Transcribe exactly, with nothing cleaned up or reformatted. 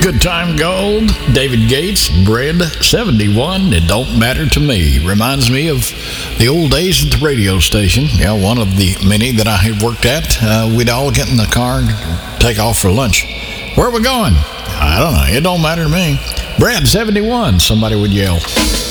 Good time gold. David Gates, Bread seventy-one. It don't matter to me. Reminds me of the old days at the radio station. Yeah, one of the many that I had worked at. Uh, we'd all get in the car and take off for lunch. Where are we going? I don't know. It don't matter to me. Bread seventy-one, somebody would yell.